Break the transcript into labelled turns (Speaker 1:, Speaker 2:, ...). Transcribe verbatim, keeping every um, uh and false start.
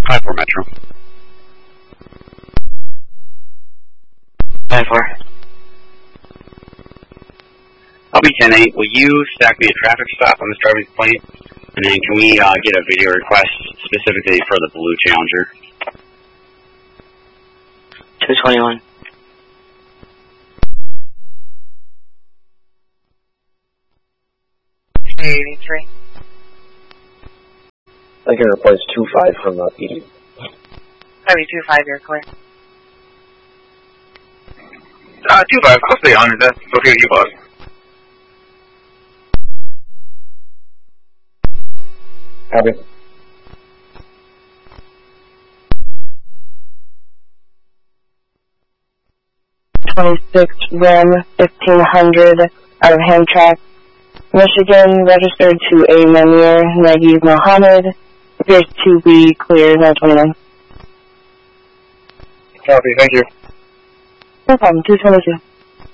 Speaker 1: five four Metro.
Speaker 2: five four.
Speaker 1: I'll be ten eight. Will you stack me a traffic stop on this driving complaint? And then can we uh, get a video request specifically for the blue Challenger?
Speaker 2: two twenty-one.
Speaker 3: three eighty-three.
Speaker 4: I can replace two five from the E D.
Speaker 3: Heavy two five, you're clear.
Speaker 5: Uh, two five, I'll stay on it. That's okay with you, boss.
Speaker 4: Copy.
Speaker 6: twenty-six Ram fifteen hundred out of Hamtramck, Michigan, registered to a Munir Nagib Mohammed. Appears to be clear, nine twenty-nine.
Speaker 4: Copy, thank you.
Speaker 6: No problem, two twenty-two.